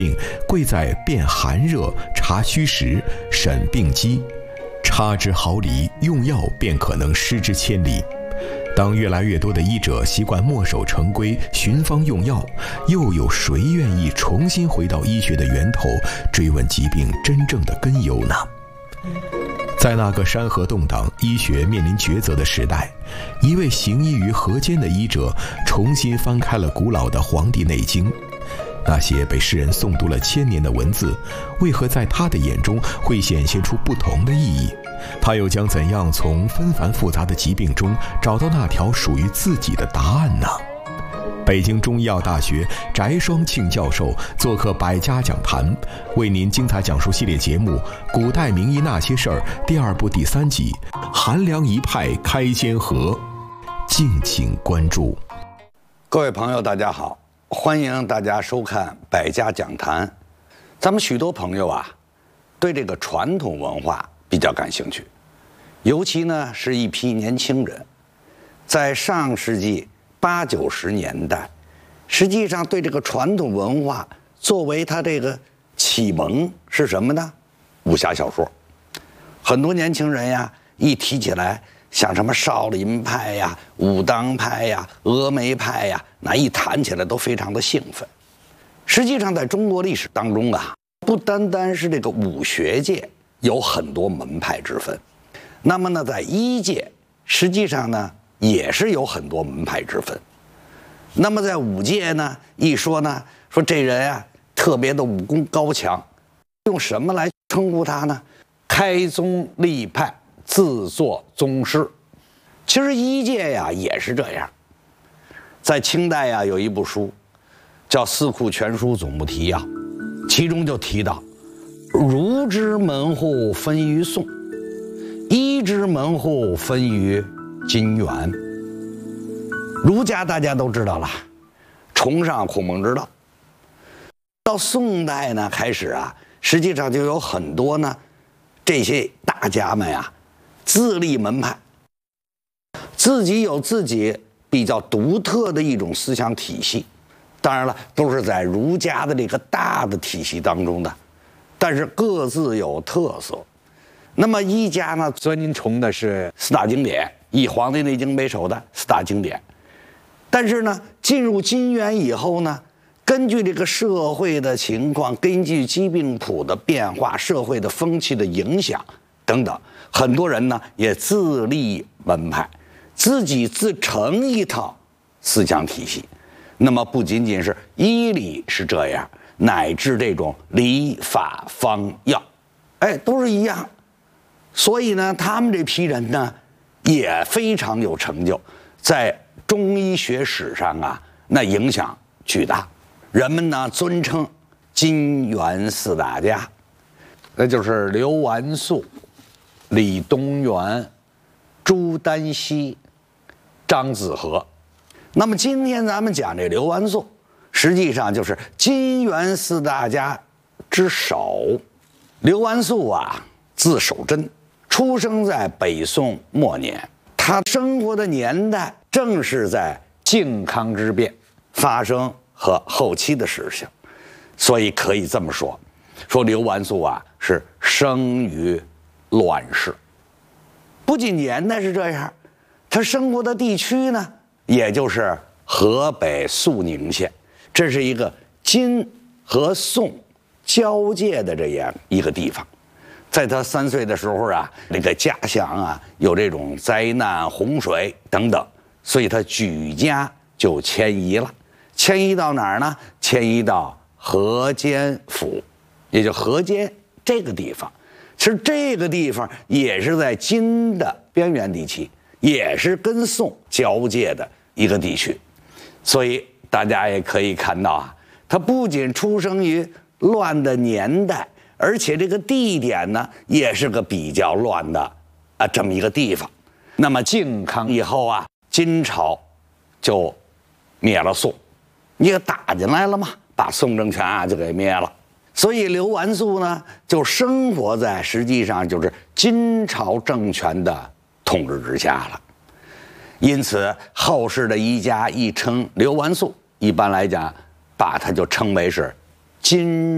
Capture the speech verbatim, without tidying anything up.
病贵在辨寒热、察虚实、审病机，差之毫厘，用药便可能失之千里。当越来越多的医者习惯墨守成规、寻方用药，又有谁愿意重新回到医学的源头，追问疾病真正的根由呢？在那个山河动荡、医学面临抉择的时代，一位行医于河间的医者重新翻开了古老的《黄帝内经》，那些被世人诵读了千年的文字，为何在他的眼中会显现出不同的意义？他又将怎样从纷繁复杂的疾病中找到那条属于自己的答案呢？北京中医药大学翟双庆教授做客百家讲坛，为您精彩讲述系列节目《古代名医那些事儿》第二部第三集《韩梁一派开先河》，敬请关注。 各位朋友大家好，欢迎大家收看百家讲坛。咱们许多朋友啊，对这个传统文化比较感兴趣，尤其呢是一批年轻人，在上世纪八九十年代，实际上对这个传统文化作为他这个启蒙是什么呢？武侠小说。很多年轻人呀，一提起来，像什么少林派呀、武当派呀、峨眉派呀，那一谈起来都非常的兴奋。实际上，在中国历史当中啊，不单单是这个武学界有很多门派之分，那么呢，在医界实际上呢也是有很多门派之分。那么在武界呢，一说呢，说这人啊特别的武功高强，用什么来称呼他呢？开宗立派，自作宗师。其实医界呀也是这样。在清代呀有一部书叫《四库全书总目提要》，其中就提到，儒之门户分于宋，医之门户分于金元。儒家大家都知道了，崇尚孔孟之道。到宋代呢开始啊，实际上就有很多呢这些大家们呀自立门派，自己有自己比较独特的一种思想体系。当然了，都是在儒家的这个大的体系当中的，但是各自有特色。那么医家呢，尊崇的是四大经典，以《黄帝内经》为首的四大经典。但是呢，进入金元以后呢，根据这个社会的情况，根据疾病谱的变化、社会的风气的影响等等，很多人呢也自立门派，自己自成一套思想体系。那么不仅仅是医理是这样，乃至这种理法方药，哎，都是一样。所以呢，他们这批人呢也非常有成就，在中医学史上啊，那影响巨大。人们呢尊称金元四大家，那就是刘完素、李东垣、朱丹溪、张子和。那么今天咱们讲这刘完素，实际上就是金元四大家之首。刘完素啊，字守贞，出生在北宋末年。他生活的年代正是在靖康之变发生和后期的事情，所以可以这么说，说刘完素啊是生于乱世。不仅年代是这样，他生活的地区呢，也就是河北肃宁县，这是一个金和宋交界的这样一个地方。在他三岁的时候啊，那个家乡啊有这种灾难、洪水等等，所以他举家就迁移了。迁移到哪儿呢？迁移到河间府，也就河间这个地方。其实这个地方也是在金的边缘地区，也是跟宋交界的一个地区。所以大家也可以看到啊，他不仅出生于乱的年代，而且这个地点呢也是个比较乱的啊这么一个地方。那么靖康以后啊，金朝就灭了宋，你也打进来了嘛，把宋政权啊就给灭了。所以刘完素呢就生活在实际上就是金朝政权的统治之下了。因此后世的医家一称刘完素，一般来讲把他就称为是金